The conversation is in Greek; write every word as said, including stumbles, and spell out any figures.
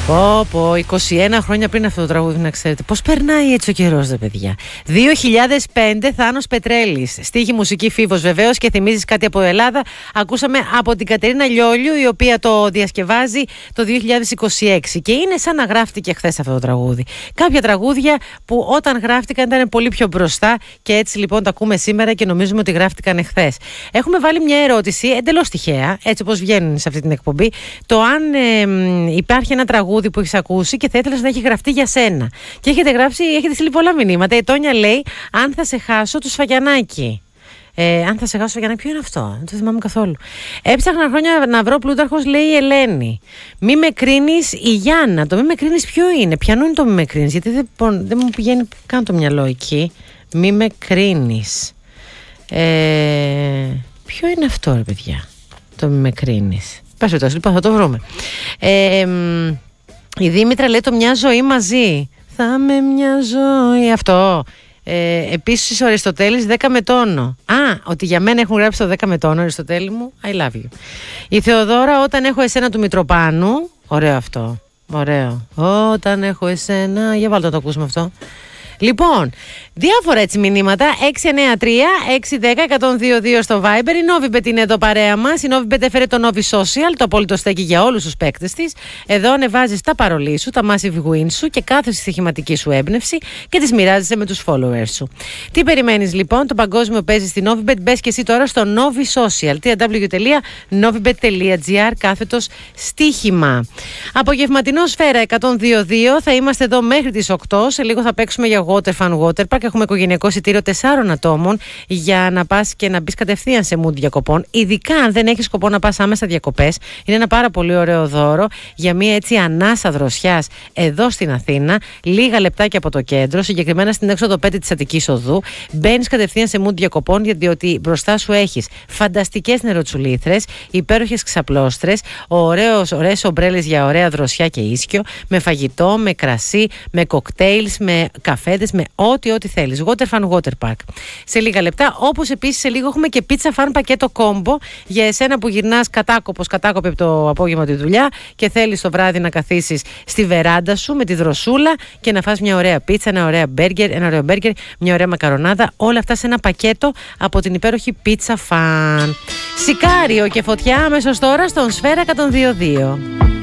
Πω πω, είκοσι ένα χρόνια πριν αυτό το τραγούδι, να ξέρετε. Πώς περνάει έτσι ο καιρός, δε παιδιά. δύο χιλιάδες πέντε, Θάνος Πετρέλης. Στίχη, μουσική, Φίβος βεβαίως, και θυμίζεις κάτι από Ελλάδα. Ακούσαμε από την Κατερίνα Λιόλιου, η οποία το διασκευάζει το δύο χιλιάδες είκοσι έξι. Και είναι σαν να γράφτηκε χθες αυτό το τραγούδι. Κάποια τραγούδια που όταν γράφτηκαν ήταν πολύ πιο μπροστά, και έτσι λοιπόν τα ακούμε σήμερα και νομίζουμε ότι γράφτηκαν χθες. Έχουμε βάλει μια ερώτηση εντελώς τυχαία, έτσι όπως βγαίνουν σε αυτή την εκπομπή, το αν ε, υπάρχει ένα τραγούδι που έχεις ακούσει και θα ήθελες να έχει γραφτεί για σένα. Και έχετε γράψει, έχετε στείλει πολλά μηνύματα. Η Τόνια λέει: αν θα σε χάσω, του Σφαγιανάκη. Ε, αν θα σε χάσω, Σφαγιανάκη, ποιο είναι αυτό? Δεν το θυμάμαι καθόλου. Έψαχνα χρόνια να βρω Πλούταρχος, λέει η Ελένη. Μη με κρίνεις, η Γιάννα. Το μη με κρίνεις ποιο είναι? Ποιανού είναι το μη με κρίνεις? Γιατί δεν, δεν μου πηγαίνει καν το μυαλό εκεί. Μη με κρίνεις. Ε, ποιο είναι αυτό, ρε παιδιά? Το μη με κρίνεις. Πες το, λοιπόν, θα το βρούμε. Ε, Η Δήμητρα λέει: το μια ζωή μαζί. Θα με μια ζωή. Αυτό. Ε, επίσης ο Αριστοτέλης δέκα με τόνο. Α, ότι για μένα έχουν γράψει το δέκα με τόνο, Αριστοτέλη μου. I love you. Η Θεοδώρα: όταν έχω εσένα, του Μητροπάνου. Ωραίο αυτό. Ωραίο. Όταν έχω εσένα. Για βάλτε να το ακούσουμε αυτό. Λοιπόν, διάφορα έτσι μηνύματα. έξι εννιά τρία έξι ένα μηδέν ένα μηδέν δύο δύο στο Viber. Η Novibet είναι εδώ παρέα μας. Η Novibet έφερε το Novi Social, το απόλυτο στέκει για όλους τους παίκτες της. Εδώ ανεβάζεις τα παρολί σου, τα massive wins σου και κάθε στοιχηματική σου έμπνευση και τις μοιράζεσαι με τους followers σου. Τι περιμένεις λοιπόν? Το παγκόσμιο παίζει στη Novibet. Μπες και εσύ τώρα στο Novi Social. double-u double-u double-u τελεία novibet τελεία gr κάθετος στοίχημα. Απογευματινό Σφαίρα εκατόν δύο δύο. Θα είμαστε εδώ μέχρι τις οκτώ. Σε λίγο θα παίξουμε για Waterfun Waterpark. Έχουμε οικογενειακό εισιτήριο τεσσάρων ατόμων για να πας και να μπεις κατευθείαν σε mood διακοπών. Ειδικά αν δεν έχεις σκοπό να πας άμεσα διακοπές. Είναι ένα πάρα πολύ ωραίο δώρο για μια έτσι ανάσα δροσιάς εδώ στην Αθήνα. Λίγα λεπτάκια από το κέντρο, συγκεκριμένα στην έξοδο πέντε της Αττικής Οδού. Μπαίνεις κατευθείαν σε mood διακοπών, διότι μπροστά σου έχεις φανταστικές νεροτσουλήθρες, υπέροχες ξαπλώστρες, ωραίες ομπρέλες για ωραία δροσιά και ίσκιο, με φαγητό, με κρασί, με κοκτέιλς, με καφέ, με ό,τι ό,τι θέλεις. Waterfun Waterpark. Σε λίγα λεπτά, όπως επίσης σε λίγο έχουμε και pizza fan πακέτο κόμπο για εσένα που γυρνάς κατάκοπος, κατάκοπη από το απόγευμα τη δουλειά και θέλεις το βράδυ να καθίσεις στη βεράντα σου με τη δροσούλα και να φας μια ωραία πίτσα, ένα ωραίο μπέργκερ, ένα ωραίο μπέργκερ, μια ωραία μακαρονάδα. Όλα αυτά σε ένα πακέτο από την υπέροχη pizza fan. Σικάριο και φωτιά αμέσως τώρα στον Σφαίρα εκατόν δύο δύο.